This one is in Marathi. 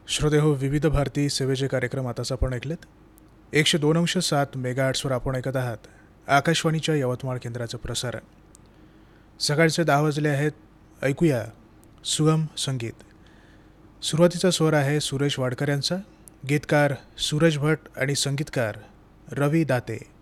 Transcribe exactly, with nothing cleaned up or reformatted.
श्रोते हो, विविध भारती सेवेचे कार्यक्रम आताच आपण ऐकलेत. एकशे दोन अंश सात मेगा आर्ट्सवर आपण ऐकत आहात आकाशवाणीच्या यवतमाळ केंद्राचं प्रसारण. सकाळचे दहा वाजले आहेत. ऐकूया सुगम संगीत. सुरुवातीचा स्वर आहे सुरेश वाडकर यांचा, गीतकार सूरज भट आणि संगीतकार रवी दाते.